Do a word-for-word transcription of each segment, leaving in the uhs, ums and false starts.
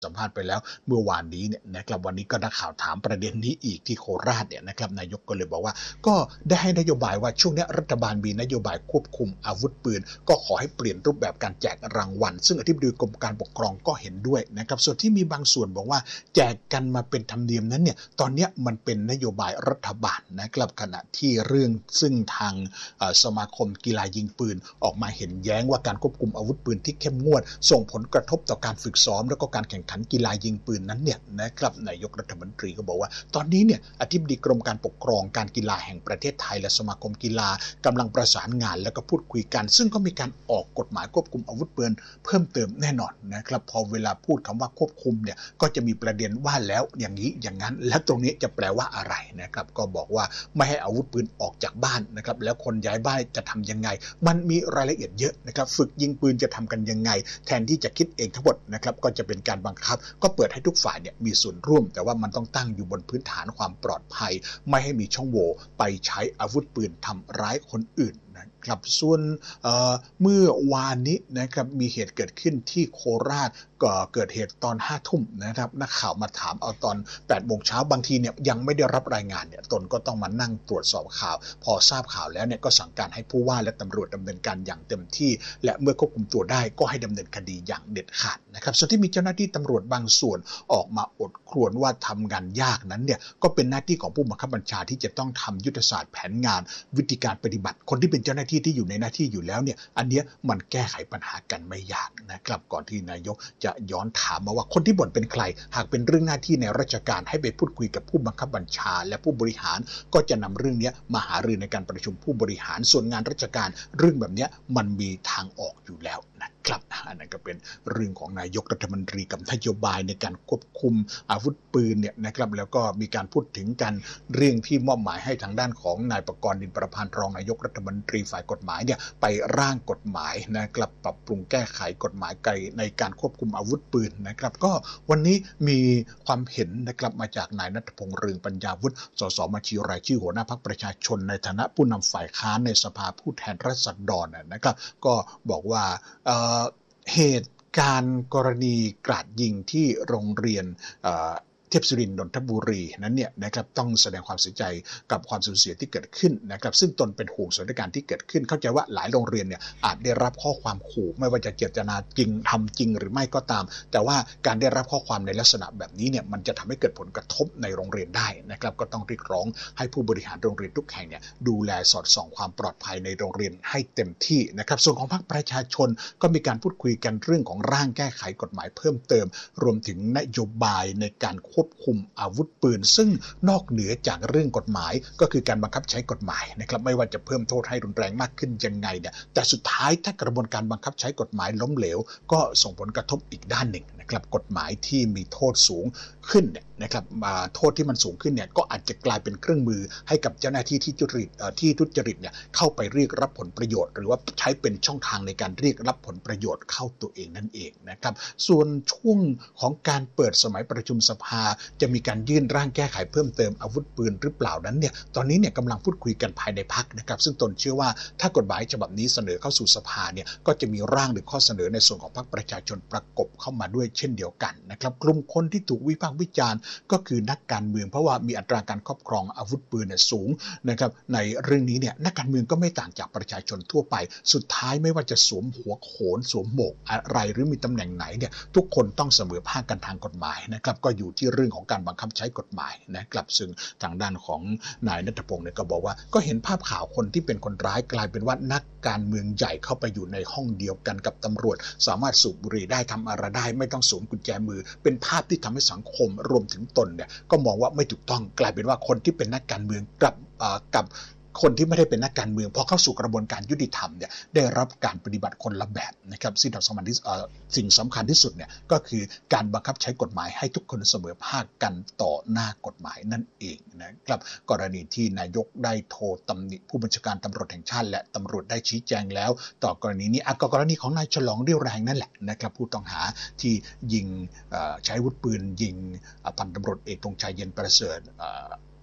สัมภาษณ์ไปแล้วเมื่อวานนี้เนี่ยนะครับวันนี้ก็นักข่าวถามประเด็นนี้อีกที่โคราชเนี่ยนะครับนายกก็เลยบอกว่าก็ได้ให้นโยบายว่าช่วงนี้รัฐบาลมีนโยบายควบคุมอาวุธปืนก็ขอให้เปลี่ยนรูปแบบการแจกรางวัลซึ่งอธิบดีกรมการปกครองก็เห็นด้วยนะครับส่วนที่มีบางส่วนบอกว่าแจกกันมาเป็นธรรมเนียมนั้นเนี่ยตอนนี้มันเป็นนโยบายรัฐบาลนะครับขณะที่เรื่องซึ่งทางสมาคมกีฬายิงปืนออกมาเห็นแย้งว่าการควบคุมอาวุธปืนที่เข้มงวดส่งผลกระทบต่อการฝึกซ้อมและก็การแข่งขันกีฬายิงปืนนั้นเนี่ยนะครับนายกรัฐมนตรีก็บอกว่าตอนนี้เนี่ยอธิบดีกรมการปกครองการกีฬาแห่งประเทศไทยและสมาคมกีฬากำลังประสานงานแล้วก็พูดคุยกันซึ่งก็มีการออกกฎหมายควบคุมอาวุธปืนเพิ่มเติมแน่นอนนะครับพอเวลาพูดคำว่าควบคุมเนี่ยก็จะมีประเด็นว่าแล้วอย่างนี้อย่างนั้นและตรงนี้จะแปลว่าอะไรนะครับก็บอกว่าไม่ให้อาวุธปืนออกจากบ้านนะครับแล้วคนย้ายบ้านจะทำยังไงมันมีรายละเอียดเยอะนะครับฝึกยิงปืนจะทำกันยังไงแทนที่จะคิดเองทั้งหมดนะครับก็จะเป็นการบังคับก็เปิดให้ทุกฝ่ายเนี่ยมีส่วนร่วมแต่ว่ามันต้องตั้งอยู่บนพื้นฐานความปลอดภัยไม่ให้มีช่องโหว่ไปใช้อาวุธปืนทำร้ายคนอื่นนะครับส่วนเมื่อวานนี้นะครับมีเหตุเกิดขึ้นที่โคราชก็เกิดเหตุตอนห้าทุ่มนะครับนักข่าวมาถามเอาตอนแปดโมงเช้าบางทีเนี่ยยังไม่ได้รับรายงานเนี่ยตนก็ต้องมานั่งตรวจสอบข่าวพอทราบข่าวแล้วเนี่ยก็สั่งการให้ผู้ว่าและตำรวจดำเนินการอย่างเต็มที่และเมื่อควบคุมตัวได้ก็ให้ดำเนินคดีอย่างเด็ดขาดนะครับส่วนที่มีเจ้าหน้าที่ตำรวจบางส่วนออกมาอดครวญว่าทำงานยากนั้นเนี่ยก็เป็นหน้าที่ของผู้บังคับบัญชาที่จะต้องทำยุทธศาสตร์แผนงานวิธีการปฏิบัติคนที่เป็นเจ้าหน้าที่ที่อยู่ในหน้าที่อยู่แล้วเนี่ยอันนี้มันแก้ไขปัญหากันไม่ยากนะครับก่อนที่นายกจะย้อนถามมาว่าคนที่บ่นเป็นใครหากเป็นเรื่องหน้าที่ในราชการให้ไปพูดคุยกับผู้บังคับบัญชาและผู้บริหารก็จะนำเรื่องนี้มาหารือในการประชุมผู้บริหารส่วนงานราชการเรื่องแบบนี้มันมีทางออกอยู่แล้วนะครับอันนั้นก็เป็นเรื่องของนายกรัฐมนตรีกับนโยบายในการควบคุมอาวุธปืนเนี่ยนะครับแล้วก็มีการพูดถึงกันเรื่องที่มอบหมายให้ทางด้านของนายประกรณ์ดินประพันธ์รองนายกรัฐมนตรีฝ่ายกฎหมายเนี่ยไปร่างกฎหมายนะครับปรับปรุงแก้ไขกฎหมายในการควบคุมอาวุธปืนนะครับก็วันนี้มีความเห็นนะครับมาจากนายณัฐพงษ์เรืองปัญญาวุฒิสสบัญชีรายชื่อหัวหน้าพรรคประชาชนในฐานะผู้นำฝ่ายค้านในสภาผู้แทนราษฎรนะครับก็บอกว่าเหตุการณ์กรณีกราดยิงที่โรงเรียนเทพศิรินทร์นนทบุรีนั้นเนี่ยนะครับต้องแสดงความเสียใจกับความสูญเสียที่เกิดขึ้นนะครับซึ่งตนเป็นห่วงสถานการณ์ที่เกิดขึ้นเข้าใจว่าหลายโรงเรียนเนี่ยอาจได้รับข้อความขู่ไม่ว่าจะเจตนาจริงทำจริงหรือไม่ก็ตามแต่ว่าการได้รับข้อความในลักษณะแบบนี้เนี่ยมันจะทำให้เกิดผลกระทบในโรงเรียนได้นะครับก็ต้องเรียกร้องให้ผู้บริหารโรงเรียนทุกแห่งเนี่ยดูแลสอดส่องความปลอดภัยในโรงเรียนให้เต็มที่นะครับส่วนของพรรคประชาชนก็มีการพูดคุยกันเรื่องของร่างแก้ไขกฎหมายเพิ่มเติมรวมถึงนโยบายในการควบคุมอาวุธปืนซึ่งนอกเหนือจากเรื่องกฎหมายก็คือการบังคับใช้กฎหมายนะครับไม่ว่าจะเพิ่มโทษให้รุนแรงมากขึ้นยังไงเนี่ยแต่สุดท้ายถ้ากระบวนการบังคับใช้กฎหมายล้มเหลวก็ส่งผลกระทบอีกด้านหนึ่งนะครับกฎหมายที่มีโทษสูงขึ้นเนี่ยนะครับโทษที่มันสูงขึ้นเนี่ยก็อาจจะกลายเป็นเครื่องมือให้กับเจ้าหน้าที่ที่ทุจริตที่ทุจริตเนี่ยเข้าไปเรียกรับผลประโยชน์หรือว่าใช้เป็นช่องทางในการเรียกรับผลประโยชน์เข้าตัวเองนั่นเองนะครับส่วนช่วงของการเปิดสมัยประชุมสภาจะมีการยื่นร่างแก้ไขเพิ่มเติมอาวุธปืนหรือเปล่านั้นเนี่ยตอนนี้เนี่ยกำลังพูดคุยกันภายในพรรคนะครับซึ่งตนเชื่อว่าถ้ากฎหมายฉบับนี้เสนอเข้าสู่สภาเนี่ยก็จะมีร่างหรือข้อเสนอในส่วนของพรรคประชาชนประกบเข้ามาด้วยเช่นเดียวกันนะครับกลุ่มคนที่ถูกวิพากษ์วิจารณ์ก็คือนักการเมืองเพราะว่ามีอัตราการครอบครองอาวุธปืนเนี่ยสูงนะครับในเรื่องนี้เนี่ยนักการเมืองก็ไม่ต่างจากประชาชนทั่วไปสุดท้ายไม่ว่าจะสวมหัวโขนสวมหมวกอะไรหรือมีตำแหน่งไหนเนี่ยทุกคนต้องเสมอภาคกันทางกฎหมายนะครับก็อยู่ที่เรื่องของการบังคับใช้กฎหมายนะครับซึ่งทางด้านของนายณัฐพงษ์เนี่ยก็บอกว่าก็เห็นภาพข่าวคนที่เป็นคนร้ายกลายเป็นว่านักการเมืองใหญ่เข้าไปอยู่ในห้องเดียวกันกับตำรวจสามารถสูบบุหรี่ได้ทำอะไรได้ไม่ต้องสวมกุญแจมือเป็นภาพที่ทำให้สังคมรวมถึงตนเนี่ยก็มองว่าไม่ถูกต้องกลายเป็นว่าคนที่เป็นนักการเมืองกลับกับคนที่ไม่ได้เป็นนักการเมืองพอเข้าสู่กระบวนการยุติธรรมเนี่ยได้รับการปฏิบัติคนละแบบนะครับสิ่งสำคัญที่สิ่งสำคัญที่สุดเนี่ยก็คือการบังคับใช้กฎหมายให้ทุกคนเสมอภาคกันต่อหน้ากฎหมายนั่นเองนะครับกรณีที่นายกได้โทรตำหนิผู้บัญชาการตำรวจแห่งชาติและตำรวจได้ชี้แจงแล้วต่อกรณีนี้อ่ะกรณีของนายฉลองเรี่ยวแรงนั่นแหละนะครับผู้ต้องหาที่ยิงใช้อาวุธปืนยิงพันตำรวจเอกธงชัยเย็นประเสริฐ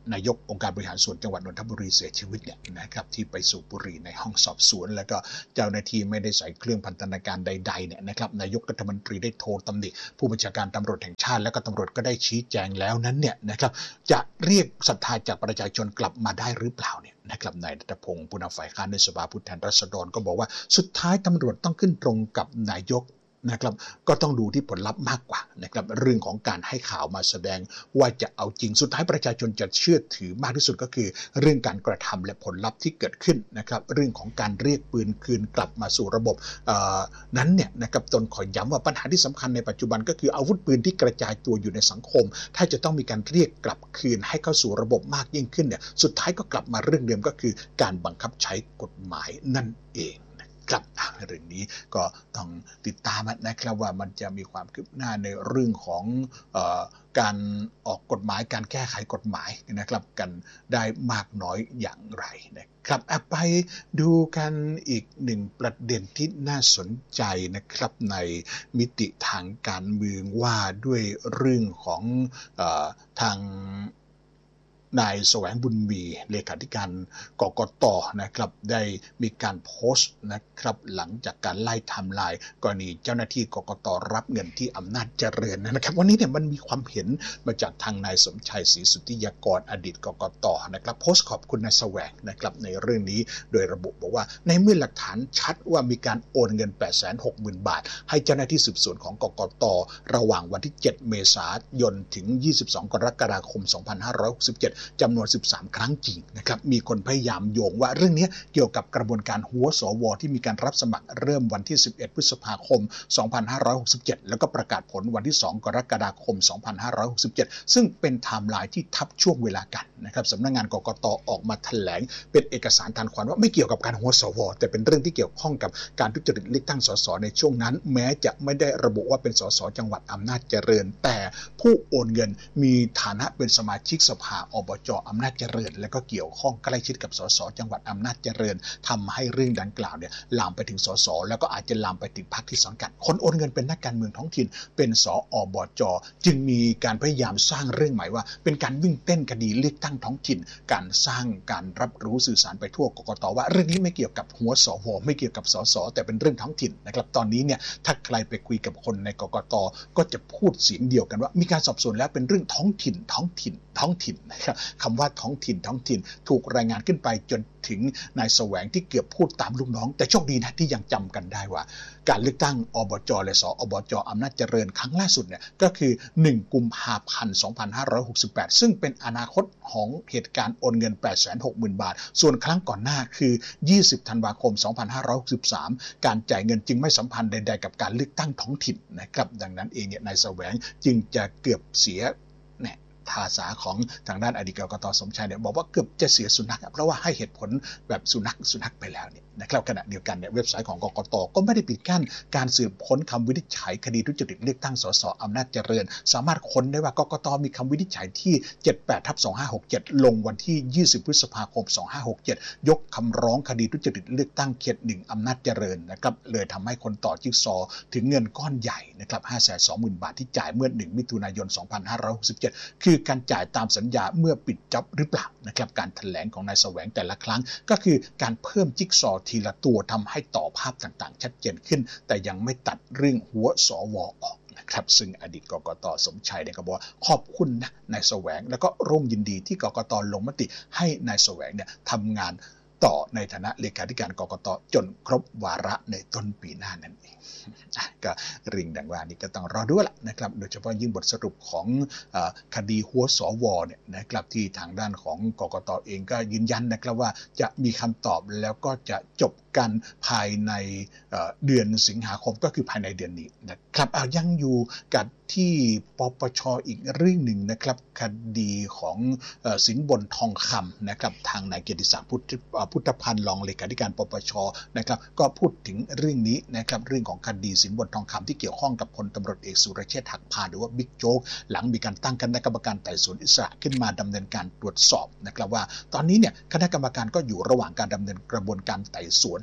นายกองค์การบริหารส่วนจังหวัดนนทบุรีเสียชีวิตเนี่ยนะครับที่ไปสูบบุหรี่ในห้องสอบสวนแล้วก็เจ้าหน้าที่ไม่ได้ใส่เครื่องพันธนาการใดๆเนี่ยนะครับนายกรัฐมนตรีได้โทรตำหนิผู้บัญชาการตำรวจแห่งชาติแล้วก็ตำรวจก็ได้ชี้แจงแล้วนั้นเนี่ยนะครับจะเรียกศรัทธาจากประชาชนกลับมาได้หรือเปล่าเนี่ยนะครับนายณัฐพงศ์ผู้นำฝ่ายค้านในสภาผู้แทนราษฎรก็บอกว่าสุดท้ายตำรวจต้องขึ้นตรงกับนายกนะครับก็ต้องดูที่ผลลัพธ์มากกว่านะครับเรื่องของการให้ข่าวมาแสดงว่าจะเอาจริงสุดท้ายประชาชนจะเชื่อถือมากที่สุดก็คือเรื่องการกระทำและผลลัพธ์ที่เกิดขึ้นนะครับเรื่องของการเรียกปืนคืนกลับมาสู่ระบบนั้นเนี่ยนะครับตนขอย้ำว่าปัญหาที่สำคัญในปัจจุบันก็คืออาวุธปืนที่กระจายตัวอยู่ในสังคมถ้าจะต้องมีการเรียกกลับคืนให้เข้าสู่ระบบมากยิ่งขึ้นเนี่ยสุดท้ายก็กลับมาเรื่องเดิมก็คือการบังคับใช้กฎหมายนั่นเองครับเรื่องนี้ก็ต้องติดตามนะครับว่ามันจะมีความคืบหน้าในเรื่องของเอ่อการออกกฎหมายการแก้ไขกฎหมายนะครับกันได้มากน้อยอย่างไรนะครับไปดูกันอีกหนึ่งประเด็นที่น่าสนใจนะครับในมิติทางการเมืองว่าด้วยเรื่องของเอ่อทางนายแสวงบุญมีเลขาธิการกกต.นะครับได้มีการโพสต์นะครับหลังจากการไล่ไทม์ไลน์กรณีเจ้าหน้าที่กกต.รับเงินที่อำนาจเจริญนะครับวันนี้เนี่ยมันมีความเห็นมาจากทางนายสมชัยศรีสุทธิยากรอดีตกกต.นะครับโพสต์ขอบคุณนายแสวงนะครับในเรื่องนี้โดยระบุบอกว่าในเมื่อหลักฐานชัดว่ามีการโอนเงิน แปดแสนหกหมื่น บาทให้เจ้าหน้าที่สืบสวนของกกต.ระหว่างวันที่เจ็ดเมษายนถึงยี่สิบสองกรกฎาคมสองพันห้าร้อยหกสิบเจ็ดจำนวนสิบสามครั้งจริงนะครับมีคนพยายามโยงว่าเรื่องนี้เกี่ยวกับกระบวนการหัวสวที่มีการรับสมัครเริ่มวันที่สิบเอ็ดพฤษภาคมสองพันห้าร้อยหกสิบเจ็ดแล้วก็ประกาศผลวันที่สองกรกฎาคมสองพันห้าร้อยหกสิบเจ็ดซึ่งเป็นไทม์ไลน์ที่ทับช่วงเวลากันนะครับสำนักงานกกต.ออกมาแถลงเป็นเอกสารทันควันว่าไม่เกี่ยวกับการหัวสวแต่เป็นเรื่องที่เกี่ยวข้องกับการทุจริตเลือกตั้งสสในช่วงนั้นแม้จะไม่ได้ระบุว่าเป็นสสจังหวัดอำนาจเจริญแต่ผู้โอนเงินมีฐานะเป็นสมาชิกสภาอบจ.อำนาจเจริญและก็เกี่ยวข้องใกล้ชิดกับสสจังหวัดอำนาจเจริญทำให้เรื่องดังกล่าวเนี่ยลามไปถึงสสแล้วก็อาจจะลามไปถึงพรรคที่สังกัดคนโอนเงินเป็นนักการเมืองท้องถิ่นเป็นสอบจ.จึงมีการพยายามสร้างเรื่องใหม่ว่าเป็นการวิ่งเต้นคดีเลือกตั้งท้องถิ่นการสร้างการรับรู้สื่อสารไปทั่วกกต.ว่าเรื่องนี้ไม่เกี่ยวกับหัวสวไม่เกี่ยวกับสสแต่เป็นเรื่องท้องถิ่นนะครับตอนนี้เนี่ยถ้าใครไปคุยกับคนในกกต.ก็จะพูดเสียงเดียวกันว่ามีการสอบสวนแล้วเป็นเรื่องท้องถิ่นท้องถิ่นท้องถิ่นนะครับคำว่าท้องถิ่นท้องถิ่นถูกรายงานขึ้นไปจนถึงนายแสวงที่เกือบพูดตามลูกน้องแต่โชคดีนะที่ยังจำกันได้ว่าการเลือกตั้งอบจ.และสอบจ.อำนาจเจริญครั้งล่าสุดเนี่ยก็คือหนึ่งกุมภาพันธ์สองพันห้าร้อยหกสิบแปดซึ่งเป็นอนาคตของเหตุการณ์โอนเงิน แปดแสนหกหมื่น บาทส่วนครั้งก่อนหน้าคือยี่สิบธันวาคมสองพันห้าร้อยหกสิบสามการจ่ายเงินจึงไม่สัมพันธ์ใดๆกับการเลือกตั้งท้องถิ่นนะครับดังนั้นเองเนี่ยนายแสวงจึงจะเกือบเสียเนี่ยภาษาของทางด้านอดีตกกต.สมชัยเนี่ยบอกว่าเกือบจะเสียสุนัขเพราะว่าให้เหตุผลแบบสุนัขสุนัขไปแล้วเนี่ยนะครับขณะเดียวกันเนี่ยเว็บไซต์ของกกต.ก็ไม่ได้ปิดกั้นการสืบค้นคำวินิจฉัยคดีทุจริตเลือกตั้งสสอำนาจเจริญสามารถค้นได้ว่ากกต.มีคำวินิจฉัยที่ เจ็ดแปดทับสองพันห้าร้อยหกสิบเจ็ด ลงวันที่ยี่สิบพฤษภาคมสองพันห้าร้อยหกสิบเจ็ดยกคำร้องคดีทุจริตเลือกตั้งเขตหนึ่งอำนาจเจริญนะครับเลยทำให้คนต่อจิ๊กซอถึงเงินก้อนใหญ่นะครับ ห้าแสนสองหมื่น บาทที่จ่ายเมื่อหนึ่งมิถุนายนสองพันห้าร้อยหกสิบเจ็ดคือการจ่ายตามสัญญาเมื่อปิดจ็อบหรือเปล่านะครับการแถลงของนายแสวงแต่ละครั้งก็คือการเพิ่มจิ๊กซอทีละตัวทำให้ต่อภาพต่างๆชัดเจนขึ้นแต่ยังไม่ตัดเรื่องหัวสวออกนะครับซึ่งอดีตกกต.สมชัยเนี่ยก็บอกว่าขอบคุณนะนายแสวงแล้วก็ร่วมยินดีที่กกต.ลงมติให้นายแสวงเนี่ยทำงานต่อในฐานะเลขาธิการกกต.จนครบวาระในต้นปีหน้านั่นเองก็ริ่งดังว่านี่ก็ต้องรอดูแหละนะครับโดยเฉพาะยิ่งบทสรุปของคดีหัวสวเนี่ยนะครับที่ทางด้านของกกต.เองก็ยืนยันนะครับว่าจะมีคำตอบแล้วก็จะจบกันภายในเดือนสิงหาคมก็คือภายในเดือนนี้นะครับเอายังอยู่กับที่ปปช.อีกเรื่องหนึ่งนะครับคดีของสินบนทองคำนะครับทางนายเกียรติศักดิ์พุทธพันธ์รองเลขาธิการปปช.นะครับก็พูดถึงเรื่องนี้นะครับเรื่องของคดีสินบนทองคำที่เกี่ยวข้องกับพลตำรวจเอกสุรเชษฐ์หักพานหรือว่าบิ๊กโจ๊กหลังมีการตั้งคณะกรรมการไต่สวนอิสระขึ้นมาดำเนินการตรวจสอบนะครับว่าตอนนี้เนี่ยคณะกรรมการก็อยู่ระหว่างการดำเนินกระบวนการไต่สวน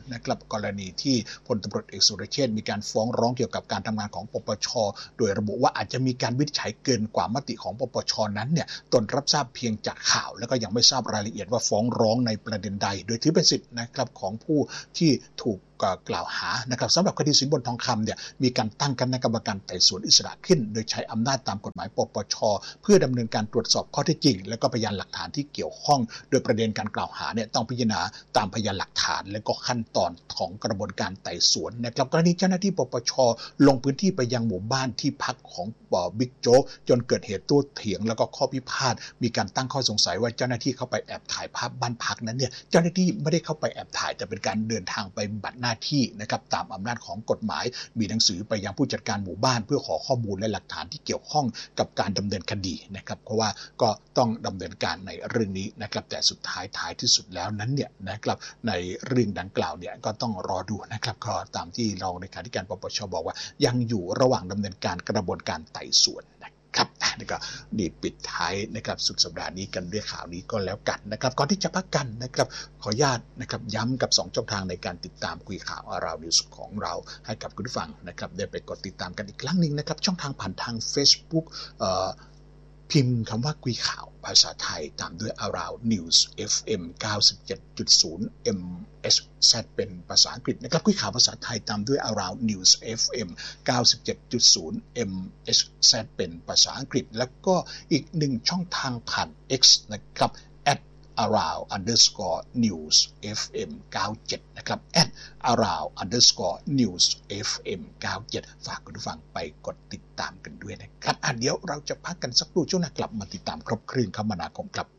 นะครับกรณีที่พลตำรวจเอกสุรเชษฐ์มีการฟ้องร้องเกี่ยวกับการทำงานของปปช.โดยระบุว่าอาจจะมีการวินิจฉัยเกินกว่ามติของปปช.นั้นเนี่ยตนรับทราบเพียงจากข่าวแล้วก็ยังไม่ทราบรายละเอียดว่าฟ้องร้องในประเด็นใดโดยถือเป็นสิทธิ์นะครับของผู้ที่ถูกกล่าวหานะครับสำหรับคดีสินบนทองคำเนี่ยมีการตั้งคณะกรรมการไต่สวนอิสระขึ้นโดยใช้อำนาจตามกฎหมายปปช.เพื่อดำเนินการตรวจสอบข้อเท็จจริงและก็พยานหลักฐานที่เกี่ยวข้องโดยประเด็นการกล่าวหาเนี่ยต้องพิจารณาตามพยานหลักฐานและก็ขั้นตอนของกระบวนการไต่สวนนะครับกรณีเจ้าหน้าที่ปปช.ลงพื้นที่ไปยังหมู่บ้านที่พักของบิ๊กโจ๊กจนเกิดเหตุโต้เถียงแล้วก็ข้อพิพาทมีการตั้งข้อสงสัยว่าเจ้าหน้าที่เข้าไปแอบถ่ายภาพบ้านพักนั้นเนี่ยเจ้าหน้าที่ไม่ได้เข้าไปแอบถ่ายแต่เป็นการเดินทางไปบัตรหน้าที่นะครับตามอำนาจของกฎหมายมีหนังสือไปยังผู้จัดการหมู่บ้านเพื่อขอข้อมูลและหลักฐานที่เกี่ยวข้องกับการดำเนินคดีนะครับเพราะว่าก็ต้องดำเนินการในเรื่องนี้นะครับแต่สุดท้ายท้ายที่สุดแล้วนั้นเนี่ยนะครับในเรื่องดังกล่าวเนี่ยก็ต้องรอดูนะครับก็ตามที่รองเลขาธิการปปช.บอกว่ายังอยู่ระหว่างดำเนินการกระบวนการไต่สวนครับนี่ก็ดีปิดท้ายนะครับสุดสัปดาห์นี้กันด้วยข่าวนี้ก็แล้วกันนะครับก่อนที่จะพักกันนะครับขออนุญาตนะครับย้ำกับสองช่องทางในการติดตามคุยข่าวอาราวนิวส์ของเราให้กับคุณผู้ฟังนะครับได้ไปกดติดตามกันอีกครั้งนึงนะครับช่องทางผ่านทาง Facebook เอ่อพิมพ์คำว่าคุยข่าวภาษาไทยตามด้วย Around News เอฟ เอ็ม เก้าสิบเจ็ดจุดศูนย์ เอ็ม เอช แซด เป็นภาษาอังกฤษนะครับคุยข่าวภาษาไทยตามด้วย Around News เอฟ เอ็ม เก้าสิบเจ็ดจุดศูนย์ เอ็ม เอช แซด เป็นภาษาอังกฤษแล้วก็อีกหนึ่งช่องทางผ่าน X นะครับ around underscore news เอฟ เอ็ม เก้าสิบเจ็ดนะครับ at around underscore news เอฟ เอ็ม เก้าสิบเจ็ดฝากคุณผู้ฟังไปกดติดตามกันด้วยนะครับอ่ะเดี๋ยวเราจะพักกันสักครู่ช่วงหน้ากลับมาติดตามครบคลื่นคมนาคมครับ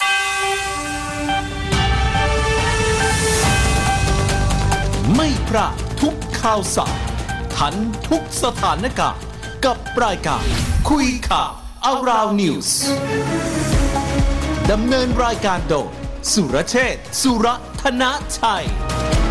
ไม่พลาดทุกข่าวสารทันทุกสถานการณ์กับรายการคุยข่าว Around News ดำเนินรายการโดยสุรเชษฐ์ สุรธนชัย